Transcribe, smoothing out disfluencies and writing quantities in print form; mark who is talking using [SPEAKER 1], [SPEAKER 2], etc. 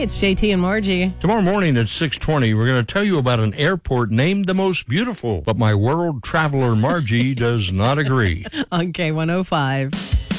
[SPEAKER 1] it's JT and Margie.
[SPEAKER 2] Tomorrow morning at 6:20, we're going to tell you about an airport named the most beautiful, but my world traveler Margie does not agree.
[SPEAKER 1] On K105.